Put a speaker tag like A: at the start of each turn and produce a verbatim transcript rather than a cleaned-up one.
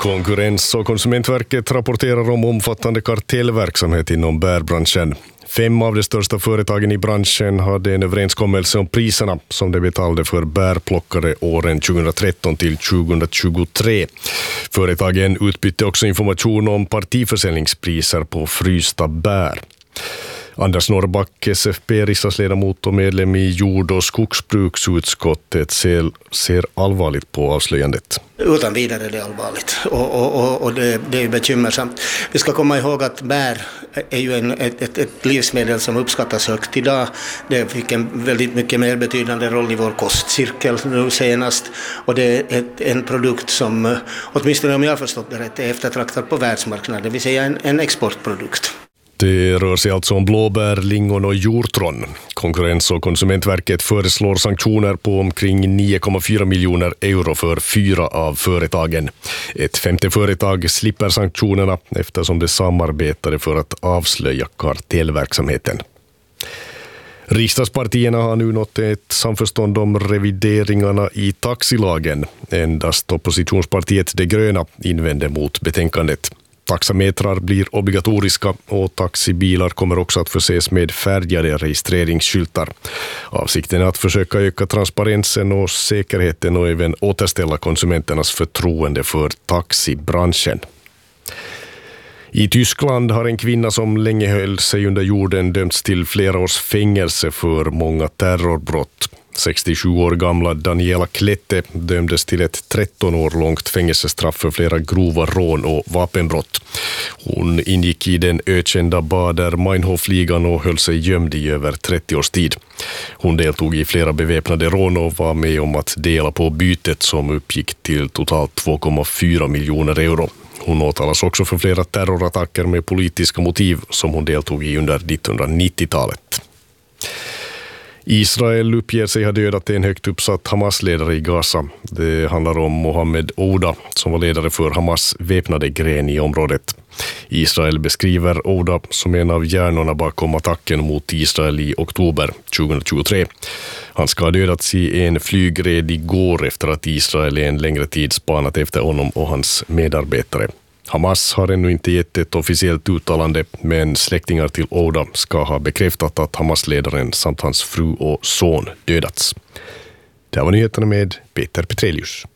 A: Konkurrens- och konsumentverket rapporterar om omfattande kartellverksamhet inom bärbranschen. Fem av de största företagen i branschen hade en överenskommelse om priserna som de betalade för bärplockare åren tjugohundratretton till tjugohundratjugotre. Företagen utbytte också information om partiförsäljningspriser på frysta bär. Anders Norrback, S F P-riksdagsledamot och medlem i jord- och skogsbruksutskottet, ser, ser allvarligt på avslöjandet.
B: Utan vidare är det allvarligt och, och, och, och det, det är bekymmersamt. Vi ska komma ihåg att bär är ju en, ett, ett, ett livsmedel som uppskattas högt idag. Det fick en väldigt mycket mer betydande roll i vår kostcirkel nu senast. Och det är ett, en produkt som, åtminstone om jag har förstått det rätt, är eftertraktad på världsmarknaden. Det vill säga en, en exportprodukt.
A: Det rör sig alltså om blåbär, lingon och hjortron. Konkurrens- och konsumentverket föreslår sanktioner på omkring nio komma fyra miljoner euro för fyra av företagen. Ett femte företag slipper sanktionerna eftersom det samarbetade för att avslöja kartellverksamheten. Riksdagspartierna har nu nått ett samförstånd om revideringarna i taxilagen. Endast oppositionspartiet De gröna invände mot betänkandet. Taxametrar blir obligatoriska och taxibilar kommer också att förses med färgade registreringsskyltar. Avsikten är att försöka öka transparensen och säkerheten och även återställa konsumenternas förtroende för taxibranschen. I Tyskland har en kvinna som länge höll sig under jorden dömts till flera års fängelse för många terrorbrott. sextiosju år gamla Daniela Klette dömdes till ett tretton år långt fängelsestraff för flera grova rån och vapenbrott. Hon ingick i den ökända Baader-Meinhof-ligan och höll sig gömd i över trettio års tid. Hon deltog i flera beväpnade rån och var med om att dela på bytet som uppgick till totalt två komma fyra miljoner euro. Hon åtalas också för flera terrorattacker med politiska motiv som hon deltog i under nittonhundranittiotalet. Israel uppger sig ha dödat en högt uppsatt Hamas-ledare i Gaza. Det handlar om Mohammed Ouda som var ledare för Hamas väpnade gren i området. Israel beskriver Ouda som en av hjärnorna bakom attacken mot Israel i oktober tjugohundratjugotre. Han ska ha dödats i en flygred igår efter att Israel en längre tid spanat efter honom och hans medarbetare. Hamas har ännu inte gett ett officiellt uttalande, men släktingar till Ouda ska ha bekräftat att Hamas-ledaren samt hans fru och son dödats. Det här var nyheterna med Peter Petrelius.